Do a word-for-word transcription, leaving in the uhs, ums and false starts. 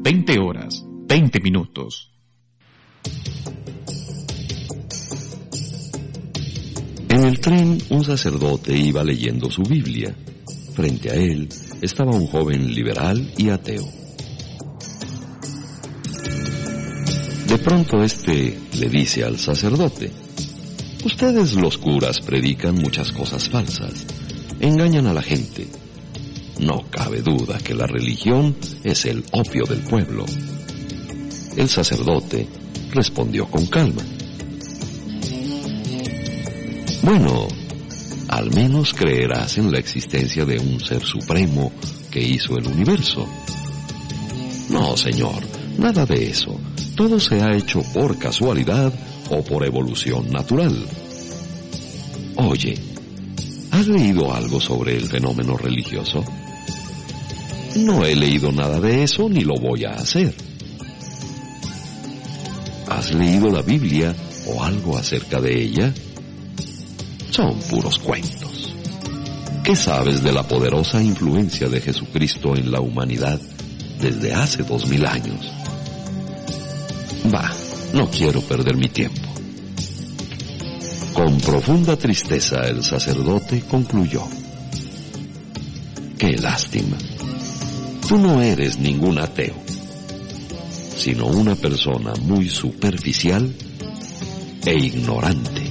veinte horas, veinte minutos. En el tren, un sacerdote iba leyendo su Biblia. Frente a él estaba un joven liberal y ateo. De pronto este le dice al sacerdote: ustedes los curas predican muchas cosas falsas, engañan a la gente. No cabe duda que la religión es el opio del pueblo. El sacerdote respondió con calma: bueno, al menos creerás en la existencia de un ser supremo que hizo el universo. No, señor, nada de eso. Todo se ha hecho por casualidad o por evolución natural. Oye, ¿has leído algo sobre el fenómeno religioso? No he leído nada de eso ni lo voy a hacer. ¿Has leído la Biblia o algo acerca de ella? Son puros cuentos. ¿Qué sabes de la poderosa influencia de Jesucristo en la humanidad desde hace dos mil años? Bah, no quiero perder mi tiempo. Con profunda tristeza el sacerdote concluyó: qué lástima. Tú no eres ningún ateo, sino una persona muy superficial e ignorante.